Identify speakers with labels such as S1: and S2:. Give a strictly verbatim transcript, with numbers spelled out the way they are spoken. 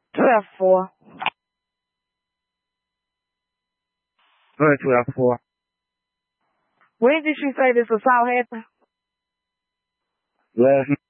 S1: twelve four.
S2: What twelve four?
S1: When did she say this assault happened?
S2: Last